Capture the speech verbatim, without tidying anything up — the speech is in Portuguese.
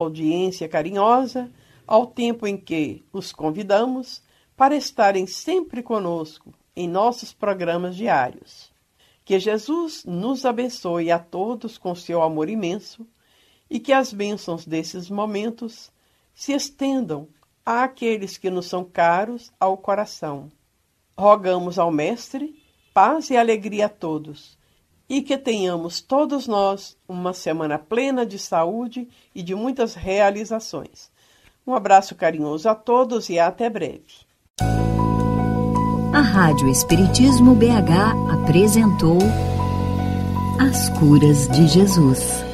audiência carinhosa, ao tempo em que os convidamos para estarem sempre conosco em nossos programas diários. Que Jesus nos abençoe a todos com seu amor imenso e que as bênçãos desses momentos se estendam àqueles que nos são caros ao coração. Rogamos ao Mestre paz e alegria a todos e que tenhamos todos nós uma semana plena de saúde e de muitas realizações. Um abraço carinhoso a todos e até breve. A Rádio Espiritismo B H apresentou As Curas de Jesus.